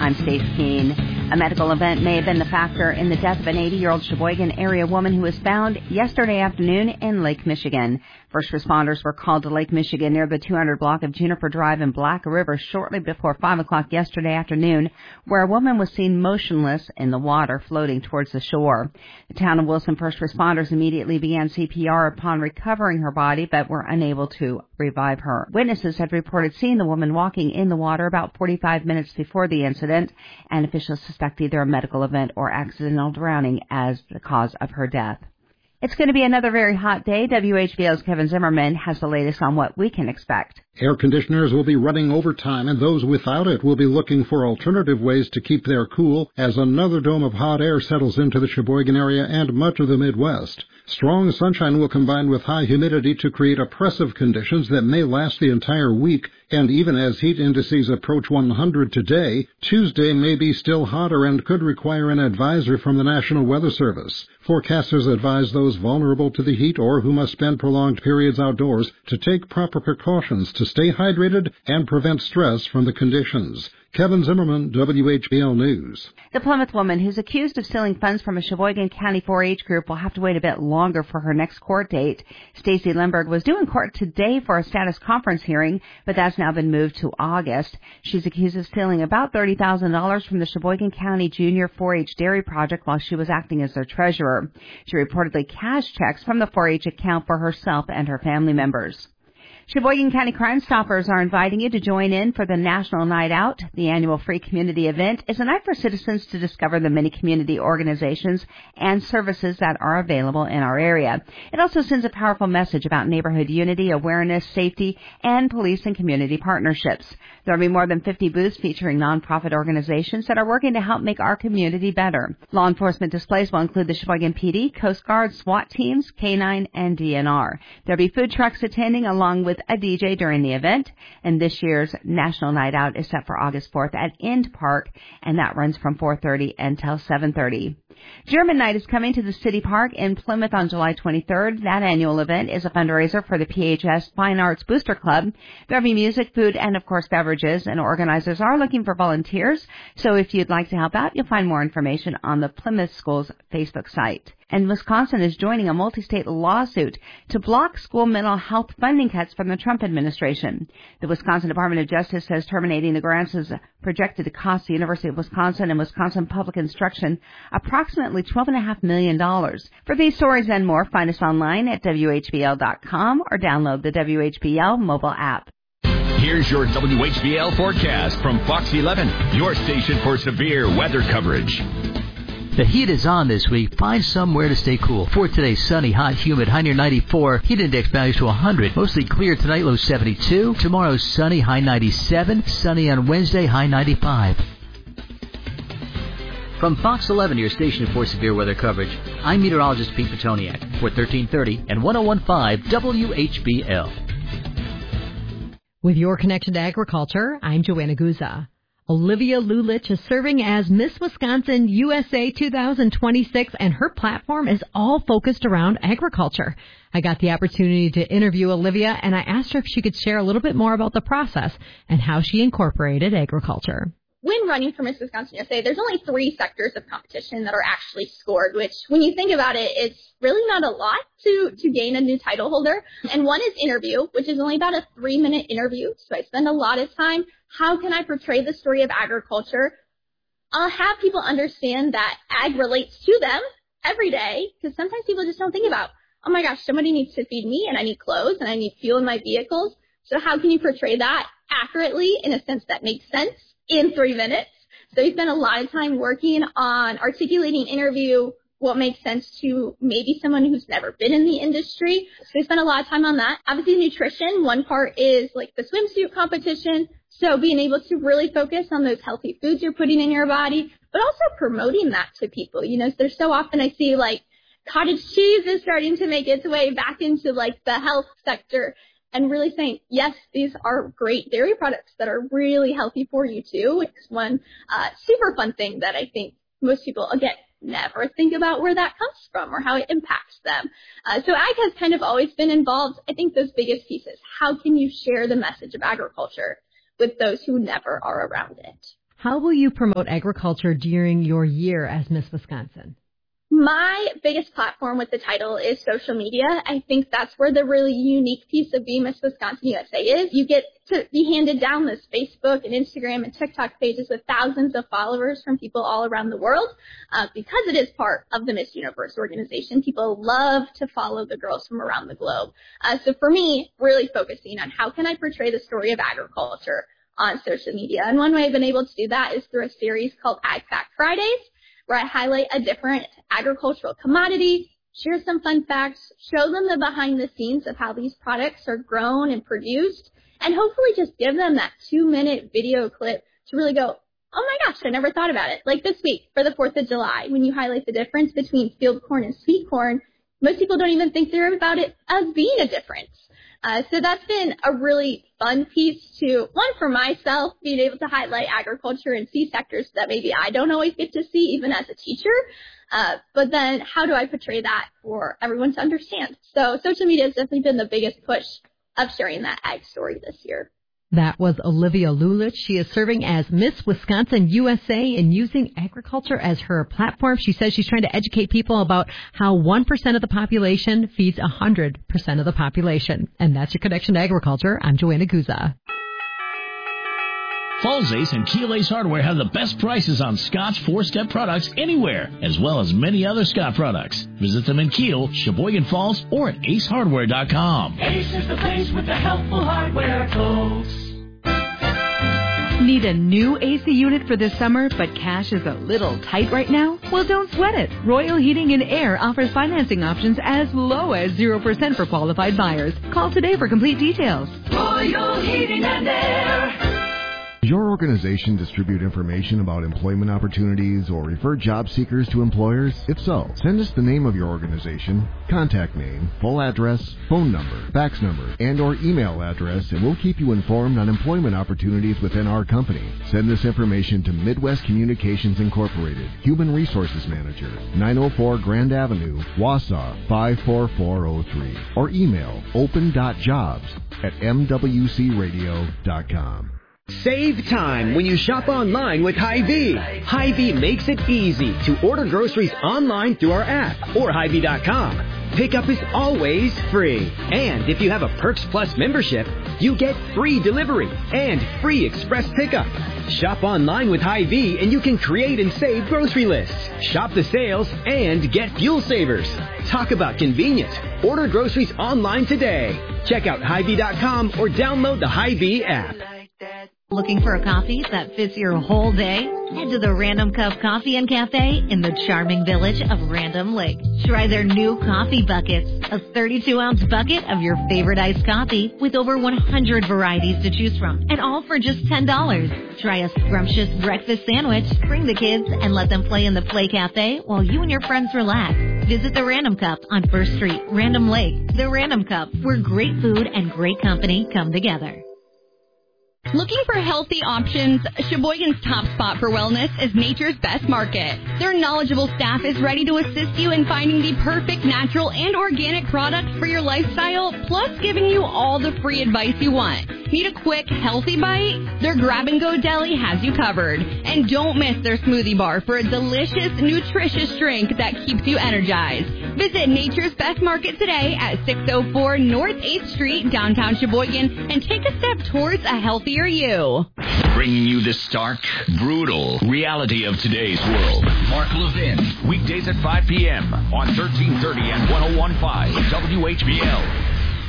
I'm Stace Keene. A medical event may have been the factor in the death of an 80-year-old Sheboygan area woman who was found yesterday afternoon in Lake Michigan. First responders were called to Lake Michigan near the 200 block of Juniper Drive in Black River shortly before 5 o'clock yesterday afternoon, where a woman was seen motionless in the water floating towards the shore. The town of Wilson first responders immediately began CPR upon recovering her body, but were unable to revive her. Witnesses had reported seeing the woman walking in the water about 45 minutes before the incident, and officials suspect either a medical event or accidental drowning as the cause of her death. It's going to be another very hot day. WHBL's Kevin Zimmerman has the latest on what we can expect. Air conditioners will be running overtime, and those without it will be looking for alternative ways to keep their cool as another dome of hot air settles into the Sheboygan area and much of the Midwest. Strong sunshine will combine with high humidity to create oppressive conditions that may last the entire week, and even as heat indices approach 100 today, Tuesday may be still hotter and could require an advisory from the National Weather Service. Forecasters advise those vulnerable to the heat or who must spend prolonged periods outdoors to take proper precautions to stay hydrated and prevent stress from the conditions. Kevin Zimmerman, WHBL News. The Plymouth woman who's accused of stealing funds from a Sheboygan County 4-H group will have to wait a bit longer for her next court date. Stacey Lindbergh was due in court today for a status conference hearing, but that's now been moved to August. She's accused of stealing about $30,000 from the Sheboygan County Junior 4-H Dairy Project while she was acting as their treasurer. She reportedly cashed checks from the 4-H account for herself and her family members. Sheboygan County Crime Stoppers are inviting you to join in for the National Night Out. The annual free community event is a night for citizens to discover the many community organizations and services that are available in our area. It also sends a powerful message about neighborhood unity, awareness, safety, and police and community partnerships. There will be more than 50 booths featuring nonprofit organizations that are working to help make our community better. Law enforcement displays will include the Sheboygan PD, Coast Guard, SWAT teams, K-9, and DNR. There will be food trucks attending along with a DJ during the event, and this year's National Night Out is set for August 4th at End Park, and that runs from 4:30 until 7:30. German Night is coming to the City Park in Plymouth on July 23rd. That annual event is a fundraiser for the PHS Fine Arts Booster Club. There will be music, food, and, of course, beverages, and organizers are looking for volunteers. So if you'd like to help out, you'll find more information on the Plymouth Schools Facebook site. And Wisconsin is joining a multi-state lawsuit to block school mental health funding cuts from the Trump administration. The Wisconsin Department of Justice says terminating the grants is projected to cost the University of Wisconsin and Wisconsin Public Instruction approximately $12.5 million. For these stories and more, find us online at WHBL.com or download the WHBL mobile app. Here's your WHBL forecast from Fox 11, your station for severe weather coverage. The heat is on this week. Find somewhere to stay cool. For today, sunny, hot, humid, high near 94. Heat index values to 100. Mostly clear tonight, low 72. Tomorrow, sunny, high 97. Sunny on Wednesday, high 95. From Fox 11, your station for severe weather coverage, I'm meteorologist Pete Petoniak for 1330 and 1015 WHBL. With your connection to agriculture, I'm Joanna Guza. Olivia Lulich is serving as Miss Wisconsin USA 2026, and her platform is all focused around agriculture. I got the opportunity to interview Olivia, and I asked her if she could share a little bit more about the process and how she incorporated agriculture. When running for Miss Wisconsin USA, there's only 3 sectors of competition that are actually scored, which when you think about it, it's really not a lot to gain a new title holder. And one is interview, which is only about a 3-minute interview. So I spend a lot of time. How can I portray the story of agriculture? I'll have people understand that ag relates to them every day, because sometimes people just don't think about, oh my gosh, somebody needs to feed me and I need clothes and I need fuel in my vehicles. So how can you portray that accurately in a sense that makes sense in 3 minutes? So we spend a lot of time working on articulating interview, what makes sense to maybe someone who's never been in the industry. So we spend a lot of time on that. Obviously, nutrition, one part is like the swimsuit competition. So being able to really focus on those healthy foods you're putting in your body, but also promoting that to people. You know, there's so often I see like cottage cheese is starting to make its way back into like the health sector, and really saying, yes, these are great dairy products that are really healthy for you too. It's one super fun thing that I think most people, again, never think about where that comes from or how it impacts them. So ag has kind of always been involved. I think those biggest pieces, how can you share the message of agriculture with those who never are around it? How will you promote agriculture during your year as Miss Wisconsin? My biggest platform with the title is social media. I think that's where the really unique piece of being Miss Wisconsin USA is. You get to be handed down this Facebook and Instagram and TikTok pages with thousands of followers from people all around the world. Because it is part of the Miss Universe organization, people love to follow the girls from around the globe. So for me, really focusing on how can I portray the story of agriculture on social media. And one way I've been able to do that is through a series called Ag Fact Fridays, where I highlight a different agricultural commodity, share some fun facts, show them the behind the scenes of how these products are grown and produced, and hopefully just give them that 2-minute video clip to really go, oh my gosh, I never thought about it. Like this week for the 4th of July, when you highlight the difference between field corn and sweet corn, most people don't even think they're about it as being a difference. So that's been a really fun piece to, one, for myself, being able to highlight agriculture and see sectors that maybe I don't always get to see, even as a teacher. But then how do I portray that for everyone to understand? So social media has definitely been the biggest push of sharing that ag story this year. That was Olivia Lulich. She is serving as Miss Wisconsin USA and using agriculture as her platform. She says she's trying to educate people about how 1% of the population feeds 100% of the population. And that's your connection to agriculture. I'm Joanna Guza. Falls Ace and Keel Ace Hardware have the best prices on Scott's 4-step products anywhere, as well as many other Scott products. Visit them in Keel, Sheboygan Falls, or at acehardware.com. Ace is the place with the helpful hardware, folks. Need a new AC unit for this summer, but cash is a little tight right now? Well, don't sweat it. Royal Heating and Air offers financing options as low as 0% for qualified buyers. Call today for complete details. Royal Heating and Air. Does your organization distribute information about employment opportunities or refer job seekers to employers? If so, send us the name of your organization, contact name, full address, phone number, fax number, and or email address, and we'll keep you informed on employment opportunities within our company. Send this information to Midwest Communications Incorporated, Human Resources Manager, 904 Grand Avenue, Wausau 54403, or email open.jobs@mwcradio.com. Save time when you shop online with Hy-Vee. Hy-Vee makes it easy to order groceries online through our app or Hy-Vee.com. Pickup is always free. And if you have a Perks Plus membership, you get free delivery and free express pickup. Shop online with Hy-Vee and you can create and save grocery lists. Shop the sales and get fuel savers. Talk about convenience. Order groceries online today. Check out Hy-Vee.com or download the Hy-Vee app. Looking for a coffee that fits your whole day? Head to the Random Cup Coffee and Cafe in the charming village of Random Lake. Try their new coffee buckets, a 32-ounce bucket of your favorite iced coffee with over 100 varieties to choose from, and all for just $10. Try a scrumptious breakfast sandwich, bring the kids, and let them play in the Play Cafe while you and your friends relax. Visit the Random Cup on 1st Street, Random Lake. The Random Cup, where great food and great company come together. Looking for healthy options? Sheboygan's top spot for wellness is Nature's Best Market. Their knowledgeable staff is ready to assist you in finding the perfect natural and organic products for your lifestyle, plus giving you all the free advice you want. Need a quick, healthy bite? Their grab-and-go deli has you covered. And don't miss their smoothie bar for a delicious, nutritious drink that keeps you energized. Visit Nature's Best Market today at 604 North 8th Street, downtown Sheboygan, and take a step towards a healthier you. Bringing you the stark, brutal reality of today's world. Mark Levin, weekdays at 5 p.m. on 1330 and 101.5 WHBL.